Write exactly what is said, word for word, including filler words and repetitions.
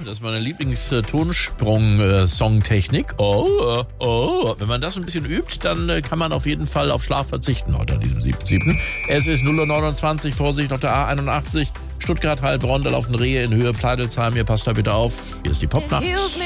Das ist meine Lieblings-Tonsprung-Songtechnik. Oh, oh, oh. Wenn man das ein bisschen übt, dann äh, kann man auf jeden Fall auf Schlaf verzichten heute an diesem siebten siebten Es ist null Uhr neunundzwanzig, Vorsicht auf der A einundachtzig. Stuttgart, Heilbronn, da laufen Rehe in Höhe Pleidelsheim. Ihr passt da bitte auf. Hier ist die Popnacht.